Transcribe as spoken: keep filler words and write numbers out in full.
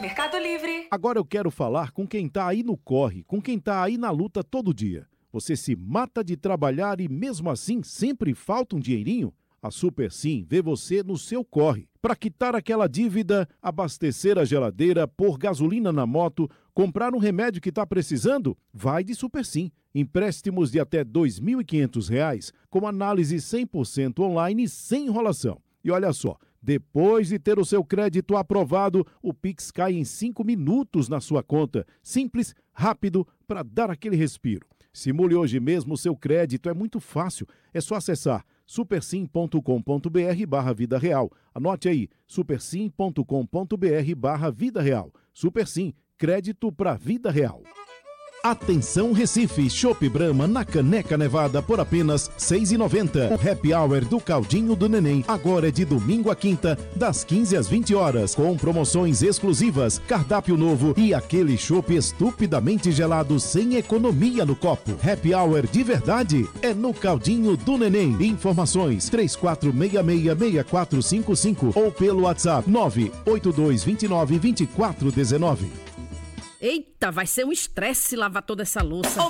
Mercado Livre. Agora eu quero falar com quem tá aí no corre, com quem tá aí na luta todo dia. Você se mata de trabalhar e mesmo assim sempre falta um dinheirinho? A Super Sim vê você no seu corre. Para quitar aquela dívida, abastecer a geladeira, pôr gasolina na moto, comprar um remédio que está precisando? Vai de Super Sim. Empréstimos de até dois mil e quinhentos reais, com análise cem por cento online sem enrolação. E olha só, depois de ter o seu crédito aprovado, o Pix cai em cinco minutos na sua conta. Simples, rápido, para dar aquele respiro. Simule hoje mesmo o seu crédito, é muito fácil. É só acessar supersim.com.br barra vida real. Anote aí, supersim.com.br barra vida real. Supersim, crédito para vida real. Atenção Recife, Chopp Brahma na Caneca Nevada por apenas seis reais e noventa centavos. O Happy Hour do Caldinho do Neném agora é de domingo a quinta, das quinze às vinte horas, com promoções exclusivas, cardápio novo e aquele chopp estupidamente gelado sem economia no copo. Happy Hour de verdade é no Caldinho do Neném. Informações três quatro seis seis, seis quatro cinco cinco ou pelo WhatsApp nove oito dois dois nove, dois quatro um nove. Eita, vai ser um estresse lavar toda essa louça.